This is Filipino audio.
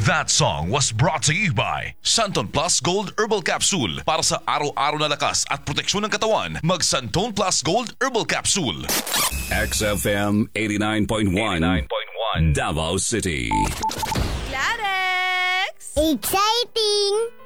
That song was brought to you by Santon Plus Gold Herbal Capsule. Para sa araw-araw na lakas at proteksyon ng katawan, mag Santon Plus Gold Herbal Capsule. XFM 89.1 Davao City. Clarex! Exciting!